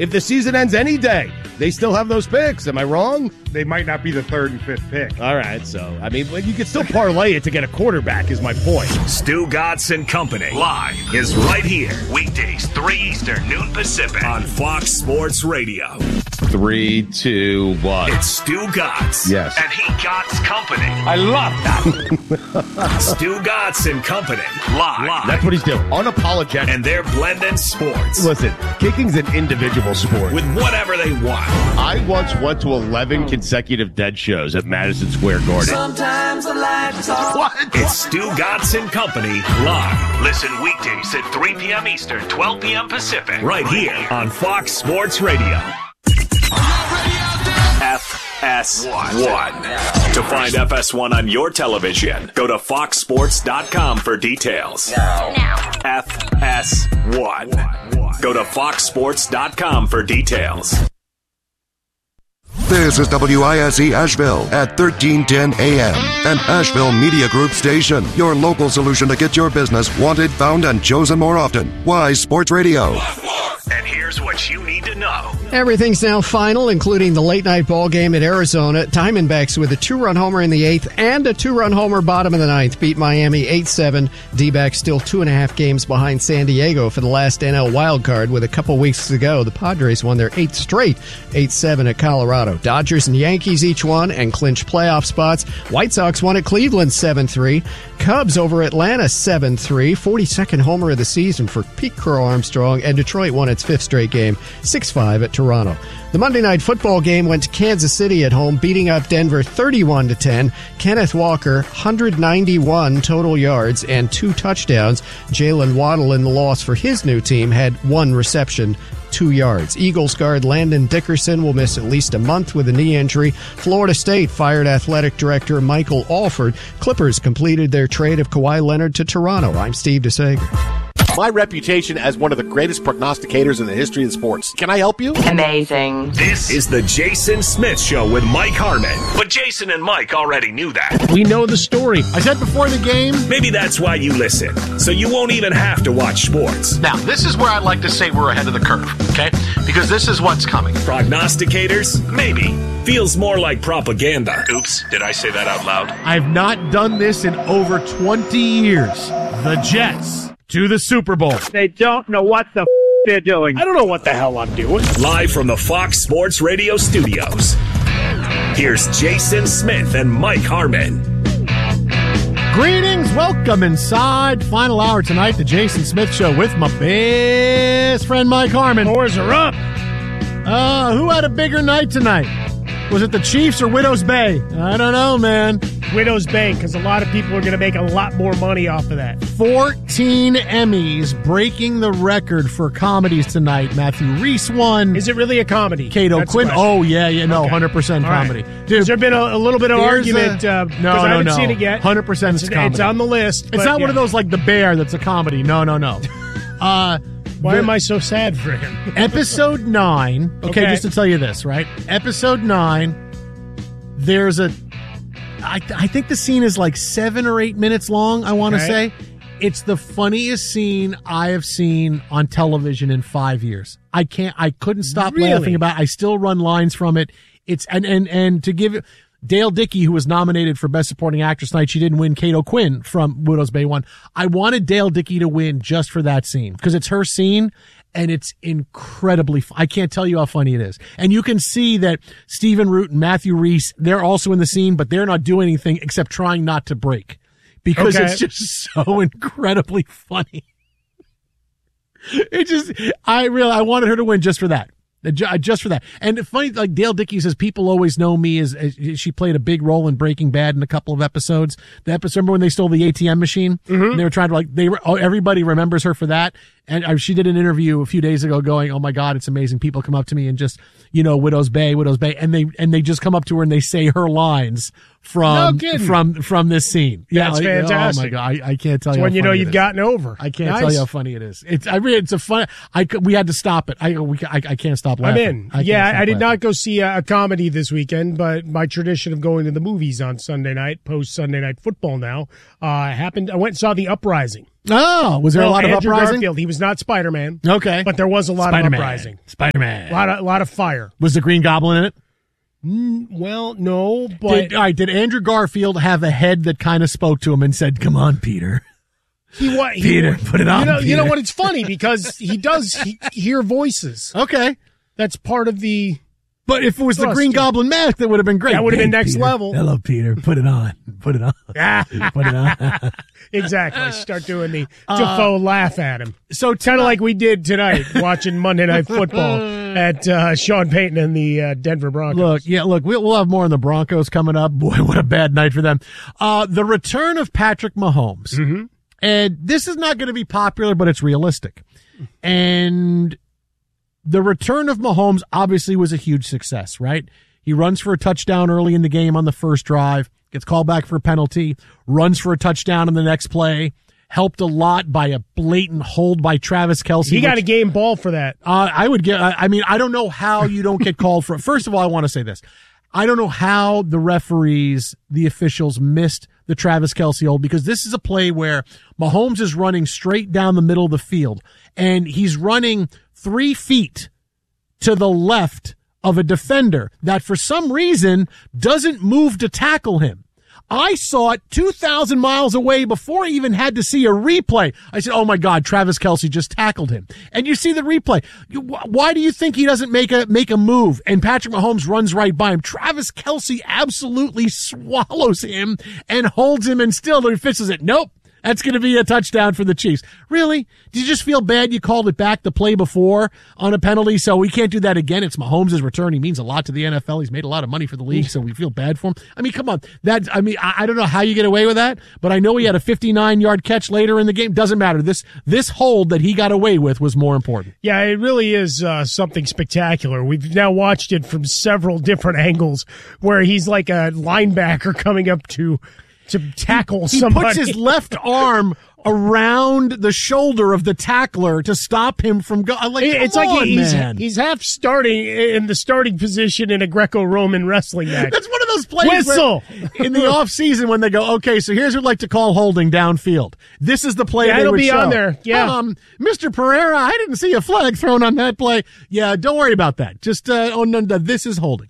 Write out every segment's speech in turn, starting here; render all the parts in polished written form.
If the season ends any day, they still have those picks. Am I wrong? They might not be the 3rd and 5th pick. All right, so, I mean, you can still parlay it to get a quarterback is my point. Stugotz and Company live is right here. Weekdays, 3 Eastern, noon Pacific on Fox Sports Radio. 3, 2, 1. It's Stugotz. Yes. And he Gotts Company. I love that. Stugotz and Company live. That's what he's doing. Unapologetic. And they're blending sports. Listen, kicking's an individual sport. With whatever they want. I once went to 11 consecutive Dead shows at Madison Square Garden. Sometimes the lights off. What? It's Stugotz and Company live. Listen weekdays at 3 p.m. Eastern, 12 p.m. Pacific. Right here on Fox Sports Radio. FS1. To find FS1 on your television, go to foxsports.com for details. Now. FS1. Go to foxsports.com for details. This is WISE Asheville at 1310 AM, an Asheville Media Group station. Your local solution to get your business wanted, found, and chosen more often. Wise Sports Radio. And here's what you need to know. Everything's now final, including the late-night ball game at Arizona. Diamondbacks with a 2-run homer in the 8th and a 2-run homer bottom of the 9th beat Miami 8-7. D-backs still 2.5 games behind San Diego for the last NL wildcard. With a couple weeks to go, the Padres won their 8th straight, 8-7 at Colorado. Dodgers and Yankees each won and clinched playoff spots. White Sox won at Cleveland 7-3. Cubs over Atlanta 7-3. 42nd homer of the season for Pete Crow Armstrong, and Detroit won its 5th straight game, 6-5 at Toronto. The Monday Night Football game went to Kansas City at home, beating up Denver 31-10. Kenneth Walker, 191 total yards and 2 touchdowns. Jalen Waddle in the loss for his new team had 1 reception, 2 yards. Eagles guard Landon Dickerson will miss at least a month with a knee injury. Florida State fired athletic director Michael Alford. Clippers completed their trade of Kawhi Leonard to Toronto. I'm Steve DeSager. My reputation as one of the greatest prognosticators in the history of sports. Can I help you? Amazing. This is the Jason Smith Show with Mike Harmon. But Jason and Mike already knew that. We know the story. I said before the game. Maybe that's why you listen, so you won't even have to watch sports. Now, this is where I like to say we're ahead of the curve, okay? Because this is what's coming. Prognosticators? Maybe. Feels more like propaganda. Oops, did I say that out loud? I've not done this in over 20 years. The Jets to the Super Bowl. They don't know what the they're doing. I don't know what the hell I'm doing. Live from the Fox Sports Radio studios, here's Jason Smith and Mike Harmon. Greetings, welcome inside. Final hour tonight, the Jason Smith Show with my best friend Mike Harmon. Doors are up. Who had a bigger night tonight? Was it the Chiefs or Widows Bay? I don't know, man. Widows Bay, because a lot of people are going to make a lot more money off of that. 14 Emmys, breaking the record for comedies tonight. Matthew Rhys won. Is it really a comedy? Cato Quinn. Oh, yeah, no, okay. 100% comedy. Right. Dude, has there been a little bit of argument? Because I haven't seen it yet. 100% it's comedy. It's on the list. It's not one of those like The Bear that's a comedy. No. Why am I so sad for him? Episode 9. Okay, just to tell you this, right? Episode 9, there's I think the scene is like 7 or 8 minutes long, I want to say. It's the funniest scene I have seen on television in 5 years. I couldn't stop laughing about it. I still run lines from it. It's, and to give it, Dale Dickey, who was nominated for Best Supporting Actress tonight, she didn't win. Cato Quinn from Widows Bay won. I wanted Dale Dickey to win just for that scene, because it's her scene, and it's incredibly I can't tell you how funny it is. And you can see that Stephen Root and Matthew Rhys, they're also in the scene, but they're not doing anything except trying not to break, because it's just so incredibly funny. I wanted her to win just for that. Just for that. And funny, like Dale Dickey says, people always know me as she played a big role in Breaking Bad in a couple of episodes. The episode, remember when they stole the ATM machine? Mm-hmm. And they were trying to everybody remembers her for that. And she did an interview a few days ago going, oh my God, it's amazing. People come up to me and just, Widows Bay. And they just come up to her and they say her lines from No kidding. from this scene. That's fantastic. Oh my God, I can't tell you. When how you know funny you've it is. gotten over. I can't Nice. tell you how funny it is. It's a fun. We had to stop it. I can't stop I'm laughing. in. I did not go see a comedy this weekend, but my tradition of going to the movies on Sunday night, post Sunday Night Football now, happened. I went and saw The Uprising. Oh, was there a lot of Andrew uprising? Garfield. He was not Spider-Man. Okay, but there was a lot Spider-Man. of uprising. Spider-Man. A lot of fire. Was the Green Goblin in it? Well, no, but Did Andrew Garfield have a head that kind of spoke to him and said, "Come on, Peter"? Peter, put it on. You know what? It's funny because he does hear voices. Okay, that's part of the. But if it was the Green Goblin mask, that would have been great. That would have been next Peter. level. Hello, Peter. Put it on. Put it on. Put it on. Exactly. Start doing the Defoe laugh at him. So kind of like we did tonight watching Monday Night Football at Sean Payton and the Denver Broncos. Look, we'll have more on the Broncos coming up. Boy, what a bad night for them. The return of Patrick Mahomes. Mm-hmm. And this is not going to be popular, but it's realistic. And the return of Mahomes obviously was a huge success, right? He runs for a touchdown early in the game on the first drive, gets called back for a penalty, runs for a touchdown in the next play, helped a lot by a blatant hold by Travis Kelce. He got a game ball for that. I don't know how you don't get called for it. First of all, I want to say this. I don't know how the referees, the officials missed the Travis Kelce hold, because this is a play where Mahomes is running straight down the middle of the field and he's running 3 feet to the left of a defender that for some reason doesn't move to tackle him. I saw it 2,000 miles away before I even had to see a replay. I said, oh my God, Travis Kelce just tackled him. And you see the replay. Why do you think he doesn't make a move and Patrick Mahomes runs right by him? Travis Kelce absolutely swallows him and holds him and still fishes it. Nope. That's going to be a touchdown for the Chiefs. Really? Did you just feel bad you called it back the play before on a penalty? So we can't do that again. It's Mahomes' return. He means a lot to the NFL. He's made a lot of money for the league, so we feel bad for him. I mean, come on. I don't know how you get away with that, but I know he had a 59-yard catch later in the game. Doesn't matter. This hold that he got away with was more important. Yeah, it really is something spectacular. We've now watched it from several different angles where he's like a linebacker coming up to tackle somebody. He puts his left arm around the shoulder of the tackler to stop him from going. It's like he's half starting in the starting position in a Greco-Roman wrestling match. That's one of those plays Whistle! In the off season when they go, okay, so here's what we'd like to call holding downfield. This is the play they it'll would be show. on there. Yeah, Mr. Pereira, I didn't see a flag thrown on that play. Yeah, don't worry about that. Just this is holding.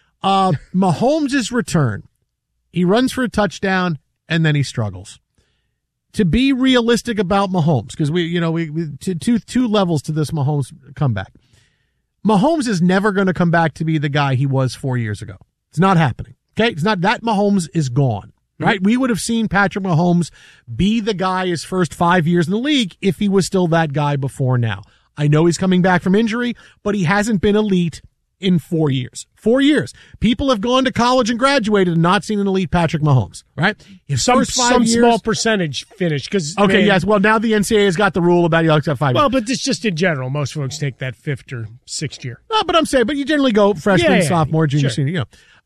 Mahomes' return. He runs for a touchdown, and then he struggles. To be realistic about Mahomes, because we two levels to this Mahomes comeback. Mahomes is never going to come back to be the guy he was 4 years ago. It's not happening. Okay, it's not that. Mahomes is gone. Right? We would have seen Patrick Mahomes be the guy his first 5 years in the league if he was still that guy before now. I know he's coming back from injury, but he hasn't been elite in 4 years. 4 years. People have gone to college and graduated and not seen an elite Patrick Mahomes, right? Some small percentage finish. Yes. Well, now the NCAA has got the rule about you got 5 years. Well, but it's just in general. Most folks take that 5th or 6th year. No, but I'm saying, but you generally go freshman, sophomore, junior, senior.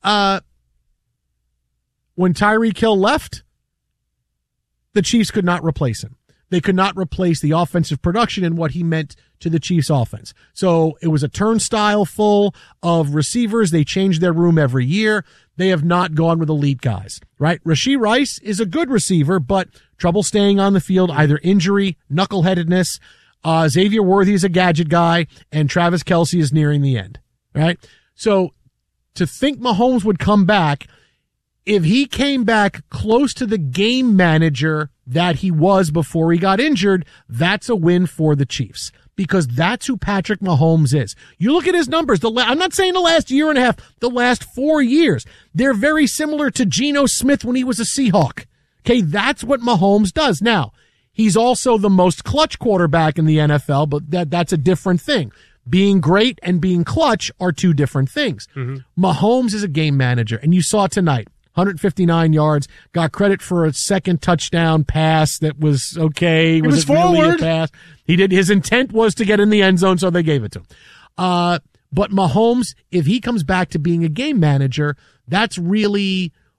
When Tyreek Hill left, the Chiefs could not replace him. They could not replace the offensive production and what he meant to the Chiefs offense. So it was a turnstile full of receivers. They changed their room every year. They have not gone with elite guys, right? Rashee Rice is a good receiver, but trouble staying on the field, either injury, knuckleheadedness. Xavier Worthy is a gadget guy, and Travis Kelce is nearing the end, right? So to think Mahomes would come back, if he came back close to the game manager that he was before he got injured, that's a win for the Chiefs, because that's who Patrick Mahomes is. You look at his numbers. I'm not saying the last year and a half, the last 4 years. They're very similar to Geno Smith when he was a Seahawk. Okay, that's what Mahomes does. Now, he's also the most clutch quarterback in the NFL, but that's a different thing. Being great and being clutch are two different things. Mm-hmm. Mahomes is a game manager, and you saw tonight. 159 yards, got credit for a second touchdown pass that was okay. It was really forward. A pass? His intent was to get in the end zone, so they gave it to him. But Mahomes, if he comes back to being a game manager, that's really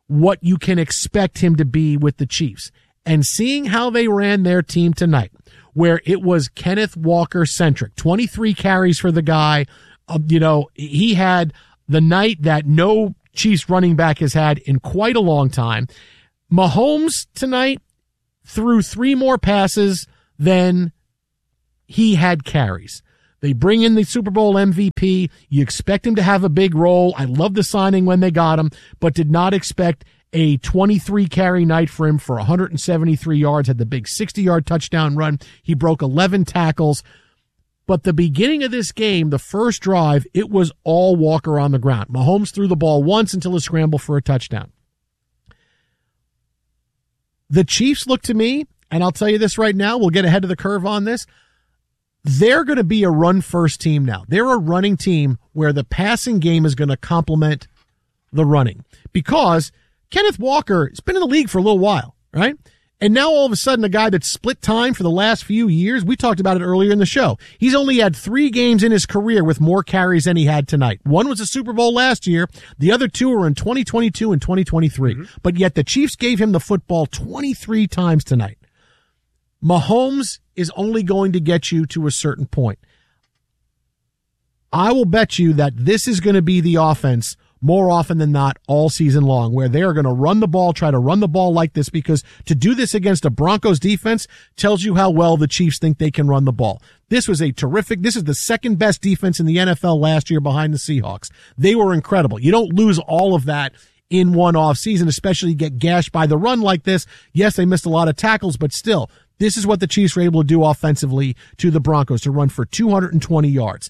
what you can expect him to be with the Chiefs. And seeing how they ran their team tonight, where it was Kenneth Walker centric, 23 carries for the guy. He had the night that no Chiefs running back has had in quite a long time. Mahomes tonight threw 3 more passes than he had carries. They bring in the Super Bowl MVP. You expect him to have a big role. I love the signing when they got him, but did not expect a 23 carry night for him for 173 yards, had the big 60-yard touchdown run. He broke 11 tackles. But the beginning of this game, the first drive, it was all Walker on the ground. Mahomes threw the ball once until a scramble for a touchdown. The Chiefs look to me, and I'll tell you this right now, we'll get ahead of the curve on this. They're going to be a run-first team now. They're a running team where the passing game is going to complement the running. Because Kenneth Walker has been in the league for a little while, right? And now all of a sudden, a guy that's split time for the last few years, we talked about it earlier in the show. He's only had 3 games in his career with more carries than he had tonight. One was the Super Bowl last year. The other 2 were in 2022 and 2023. But yet the Chiefs gave him the football 23 times tonight. Mahomes is only going to get you to a certain point. I will bet you that this is going to be the offense more often than not all season long, where they are going to run the ball, try to run the ball like this, because to do this against a Broncos defense tells you how well the Chiefs think they can run the ball. This is the second best defense in the NFL last year behind the Seahawks. They were incredible. You don't lose all of that in one off season, especially get gashed by the run like this. Yes, they missed a lot of tackles, but still, this is what the Chiefs were able to do offensively to the Broncos, to run for 220 yards.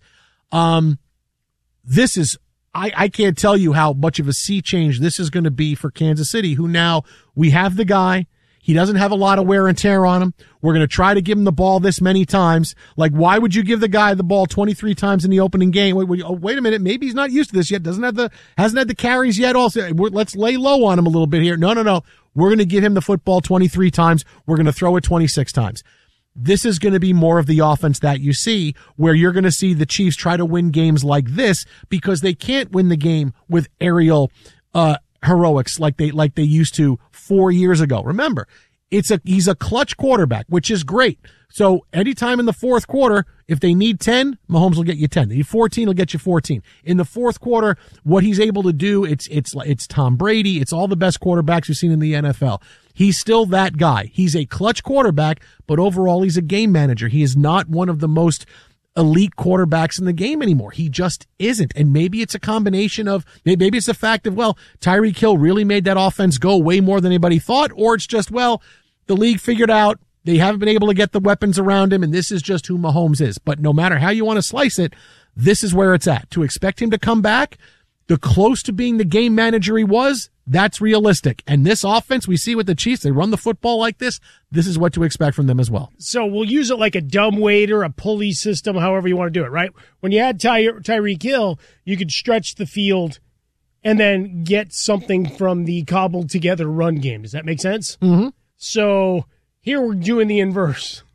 This is, I can't tell you how much of a sea change this is going to be for Kansas City, who now we have the guy. He doesn't have a lot of wear and tear on him. We're going to try to give him the ball this many times. Like, why would you give the guy the ball 23 times in the opening game? Wait a minute. Maybe he's not used to this yet. Hasn't had the carries yet. Also, let's lay low on him a little bit here. No. We're going to give him the football 23 times. We're going to throw it 26 times. This is going to be more of the offense that you see, where you're going to see the Chiefs try to win games like this, because they can't win the game with aerial heroics like they used to 4 years ago. Remember, he's a clutch quarterback, which is great. So anytime in the fourth quarter, if they need 10, Mahomes will get you 10. They need 14, he'll get you 14. In the fourth quarter, what he's able to do, it's Tom Brady, it's all the best quarterbacks we've seen in the NFL. He's still that guy. He's a clutch quarterback, but overall he's a game manager. He is not one of the most elite quarterbacks in the game anymore. He just isn't. And maybe it's a combination of, maybe it's the fact of, Tyreek Hill really made that offense go way more than anybody thought, or it's just, the league figured out they haven't been able to get the weapons around him, and this is just who Mahomes is. But no matter how you want to slice it, this is where it's at. To expect him to come back, the close to being the game manager he was, that's realistic. And this offense we see with the Chiefs, they run the football like this. This is what to expect from them as well. So we'll use it like a dumbwaiter, a pulley system, however you want to do it, right? When you had Tyreek Hill, you could stretch the field and then get something from the cobbled together run game. Does that make sense? Mm-hmm. So here we're doing the inverse,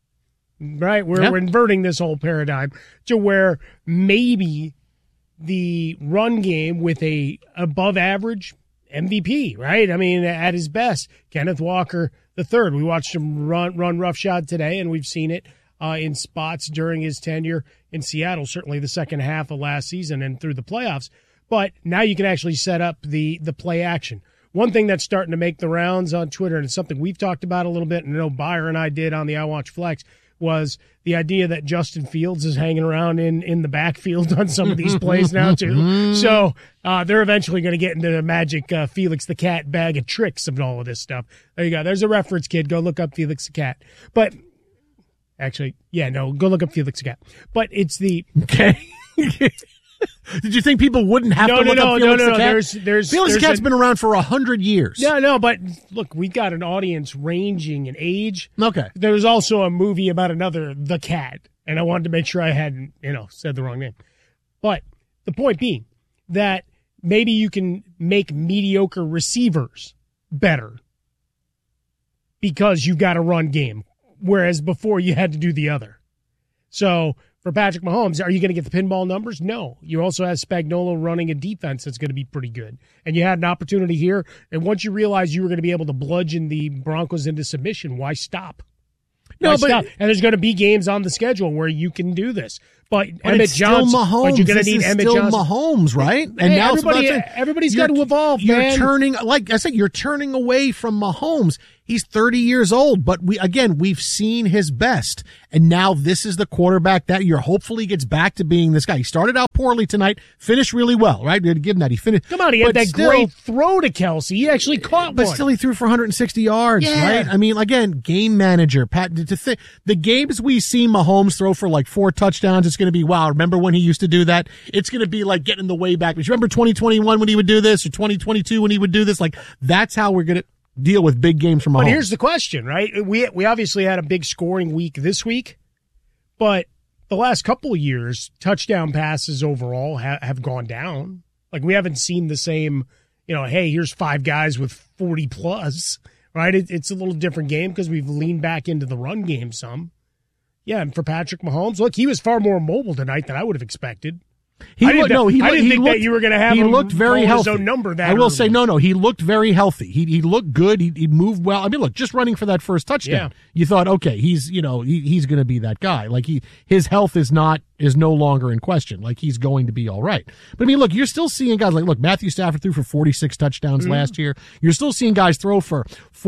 right? We're inverting this whole paradigm to where maybe the run game with a above average MVP, right? I mean, at his best, Kenneth Walker III. We watched him run roughshod today, and we've seen it in spots during his tenure in Seattle, certainly the second half of last season and through the playoffs. But now you can actually set up the play action. One thing that's starting to make the rounds on Twitter, and it's something we've talked about a little bit, and I know Beyer and I did on the I Watch Flex, was the idea that Justin Fields is hanging around in the backfield on some of these plays now, too. So they're eventually going to get into the magic Felix the Cat bag of tricks of all of this stuff. There you go. There's a reference, kid. Go look up Felix the Cat. But actually, go look up Felix the Cat. But it's the... Okay. Did you think people wouldn't have to look up Felix the Cat? There's Felix the Cat's been around for 100 years. No, but look, we got an audience ranging in age. Okay. There's also a movie about another, The Cat, and I wanted to make sure I hadn't, said the wrong name. But the point being that maybe you can make mediocre receivers better because you've got a run game, whereas before you had to do the other. So for Patrick Mahomes. Are you going to get the pinball numbers? No. You also have Spagnuolo running a defense that's going to be pretty good. And you had an opportunity here. And once you realized you were going to be able to bludgeon the Broncos into submission, why stop? And there's going to be games on the schedule where you can do this. But Emmett Johnson, Mahomes. But you're going to need Emmett Johnson. Mahomes, right? And hey, now everybody's got to evolve, man. You're turning away from Mahomes. He's 30 years old, but we've seen his best. And now this is the quarterback that year. Hopefully gets back to being this guy. He started out poorly tonight, finished really well, right? We had to give him that. He finished. Come on, he had that great throw to Kelsey. He actually caught one. But still he threw for 160 yards, right? I mean, again, game manager. Pat, the games we see Mahomes throw for like 4 touchdowns, it's going to be, wow, remember when he used to do that? It's going to be like getting the way back. But you remember 2021 when he would do this, or 2022 when he would do this? Like, that's how we're going to deal with big games from Mahomes. But here's the question, right? We obviously had a big scoring week this week, but the last couple of years, touchdown passes overall have gone down. Like, we haven't seen the same, hey, here's 5 guys with 40 plus, right? It's a little different game because we've leaned back into the run game some. Yeah, and for Patrick Mahomes, look, he was far more mobile tonight than I would have expected. I didn't think that you were going to have him looked very healthy. His own number that I will early. say, no, he looked very healthy. He looked good. He moved well. I mean, look, just running for that first touchdown, you thought, okay, he's going to be that guy. Like, his health is no longer in question. Like, he's going to be all right. But I mean, look, you're still seeing guys like, look, Matthew Stafford threw for 46 touchdowns last year. You're still seeing guys throw for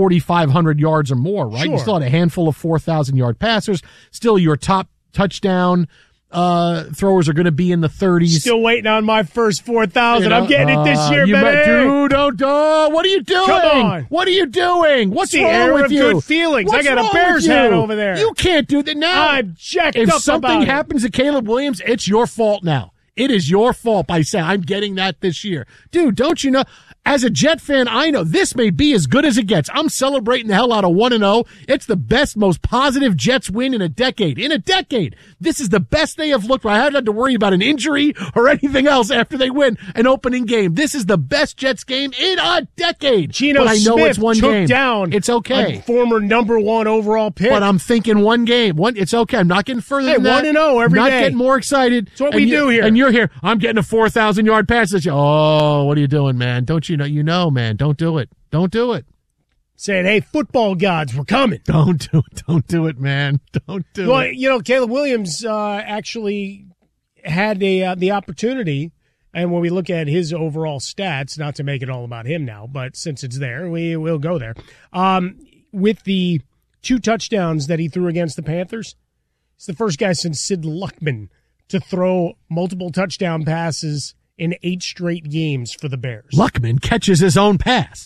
4,500 yards or more, right? Sure. You still had a handful of 4,000-yard passers. Still, your top touchdown throwers are going to be in the 30s. Still waiting on my first 4,000. I'm getting it this year, baby. Dude, what are you doing? Come on. What are you doing? What's the wrong air with of you? Good feelings. What's I got a Bears hat over there. You can't do that now. I'm jacked if up something about happens to Caleb Williams, it's your fault now. It is your fault by saying, I'm getting that this year. Dude, don't you know? As a Jet fan, I know this may be as good as it gets. I'm celebrating the hell out of 1-0. It's the best, most positive Jets win in a decade. In a decade. This is the best they have looked. I haven't had to worry about an injury or anything else after they win an opening game. This is the best Jets game in a decade. Geno but I know Smith it's one took game. Down it's okay. a former number 1 overall pick. But I'm thinking one game. It's okay. I'm not getting further than that. 1-0 every day. Not getting more excited. That's what we do here. And you're here. I'm getting a 4,000-yard pass. Oh, what are you doing, man? Don't you know? You know, man. Don't do it. Don't do it. Saying, hey, football gods, we're coming. Don't do it. Don't do it, man. Don't do it. Well, Caleb Williams actually had the opportunity, and when we look at his overall stats, not to make it all about him now, but since it's there, we will go there. With the 2 touchdowns that he threw against the Panthers, he's the first guy since Sid Luckman to throw multiple touchdown passes in 8 straight games for the Bears. Luckman catches his own pass.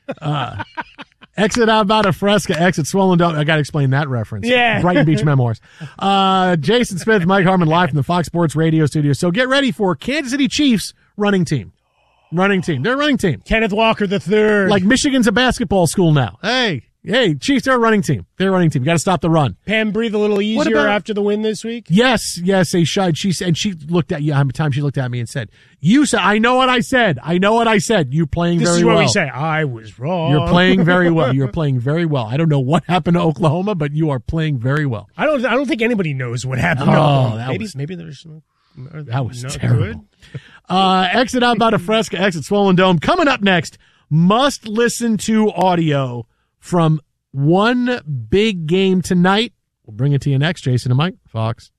Exit out about a Fresca, exit Swollen Dome. I got to explain that reference. Yeah. Brighton Beach Memoirs. Jason Smith, Mike Harmon live from the Fox Sports Radio studio. So get ready for Kansas City Chiefs running team. Running team. They're a running team. Kenneth Walker III. Like Michigan's a basketball school now. Hey, Chiefs, they're a running team. They're a running team. You got to stop the run. Pam breathe a little easier after the win this week? Yes, they should. She looked at you. How many times she looked at me and said, "You said, I know what I said. I know what I said. You're playing very well." This is what we say. I was wrong. You're playing very well. You're playing very well. I don't know what happened to Oklahoma, but you are playing very well. I don't think anybody knows what happened to Oklahoma. Maybe there's that was terrible. Exit out about a Fresca, exit Swollen Dome. Coming up next, must listen to audio from one big game tonight. We'll bring it to you next. Jason and Mike, Fox